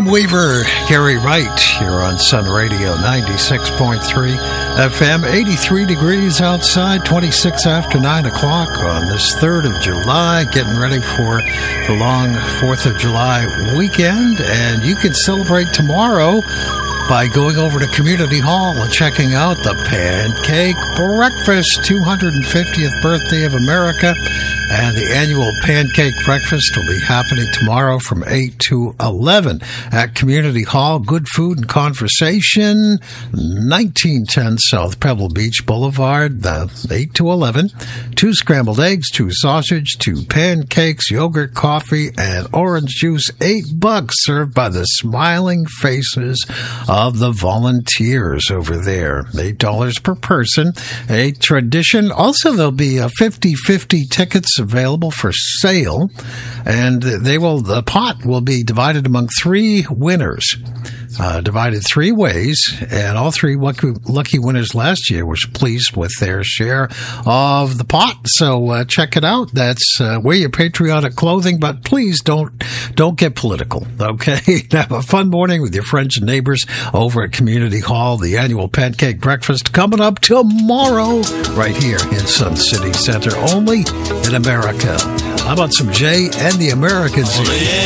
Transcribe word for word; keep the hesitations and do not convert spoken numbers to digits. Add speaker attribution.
Speaker 1: Weaver, Gary Wright, here on Sun Radio ninety-six point three F M, eighty-three degrees outside, twenty-six after nine o'clock on this third of July, getting ready for the long fourth of July weekend, and you can celebrate tomorrow by going over to Community Hall and checking out the Pancake Breakfast, two hundred fiftieth birthday of America. And the annual Pancake Breakfast will be happening tomorrow from eight to eleven at Community Hall. Good food and conversation, nineteen ten South Pebble Beach Boulevard, the eight to eleven. Two scrambled eggs, two sausage, two pancakes, yogurt, coffee, and orange juice. Eight bucks served by the smiling faces of the volunteers over there. Eight dollars per person. A tradition. Also, there'll be a fifty-fifty tickets available for sale, and they will the pot will be divided among three winners, uh, divided three ways, and all three lucky, lucky winners last year were pleased with their share of the pot. So uh, check it out. That's uh, wear your patriotic clothing, but please don't don't get political. Okay, have a fun morning with your friends and neighbors over at Community Hall. The annual Pancake Breakfast coming up tomorrow, right here in Sun City Center, only in America. How about some Jay and the Americans?
Speaker 2: Only